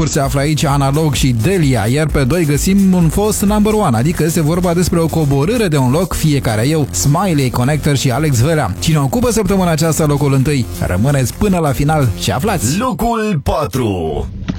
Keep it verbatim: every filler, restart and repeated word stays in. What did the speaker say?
locuri se află aici Analog și Delia, iar pe doi găsim un fost number one, adică este vorba despre o coborâre de un loc, fiecare eu, Smiley, Connector și Alex Velea. Cine ocupă săptămâna aceasta locul întâi? Rămâneți până la final și aflați! Locul patru.